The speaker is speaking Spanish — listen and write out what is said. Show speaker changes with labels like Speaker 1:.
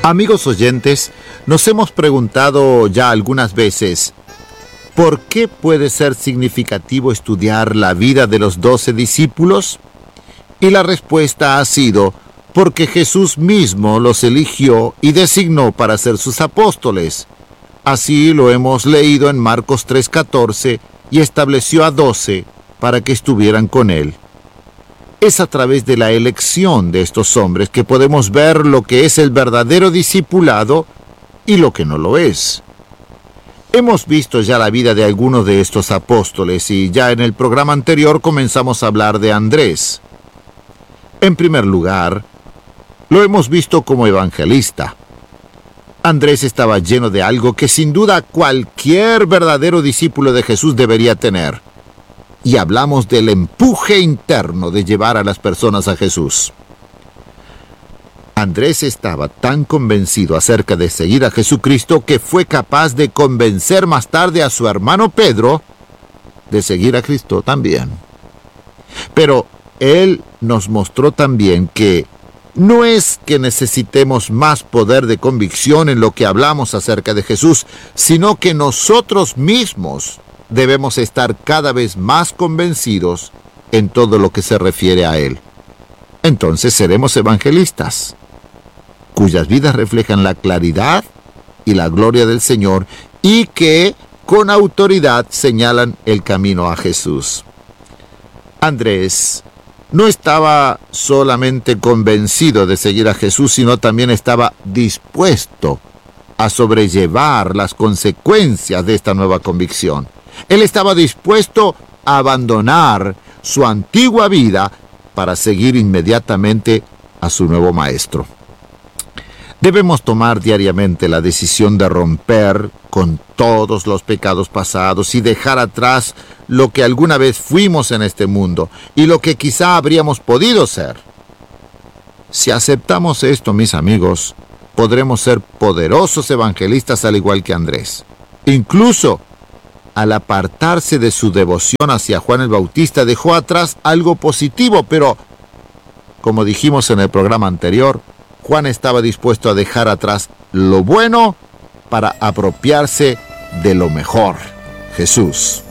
Speaker 1: Amigos oyentes, nos hemos preguntado ya algunas veces, ¿por qué puede ser significativo estudiar la vida de los 12 discípulos? Y la respuesta ha sido, porque Jesús mismo los eligió y designó para ser sus apóstoles. Así lo hemos leído en Marcos 3:14 y estableció a 12 para que estuvieran con él. Es a través de la elección de estos hombres que podemos ver lo que es el verdadero discipulado y lo que no lo es. Hemos visto ya la vida de algunos de estos apóstoles y ya en el programa anterior comenzamos a hablar de Andrés. En primer lugar, lo hemos visto como evangelista. Andrés estaba lleno de algo que sin duda cualquier verdadero discípulo de Jesús debería tener. Y hablamos del empuje interno de llevar a las personas a Jesús. Andrés estaba tan convencido acerca de seguir a Jesucristo que fue capaz de convencer más tarde a su hermano Pedro de seguir a Cristo también. Pero él nos mostró también que no es que necesitemos más poder de convicción en lo que hablamos acerca de Jesús, sino que nosotros mismos debemos estar cada vez más convencidos en todo lo que se refiere a Él. Entonces seremos evangelistas, cuyas vidas reflejan la claridad y la gloria del Señor y que con autoridad señalan el camino a Jesús. Andrés no estaba solamente convencido de seguir a Jesús, sino también estaba dispuesto a sobrellevar las consecuencias de esta nueva convicción. Él estaba dispuesto a abandonar su antigua vida para seguir inmediatamente a su nuevo maestro. Debemos tomar diariamente la decisión de romper con todos los pecados pasados y dejar atrás lo que alguna vez fuimos en este mundo y lo que quizá habríamos podido ser. Si aceptamos esto, mis amigos, podremos ser poderosos evangelistas al igual que Andrés. Incluso, al apartarse de su devoción hacia Juan el Bautista, dejó atrás algo positivo, pero, como dijimos en el programa anterior, Juan estaba dispuesto a dejar atrás lo bueno para apropiarse de lo mejor, Jesús.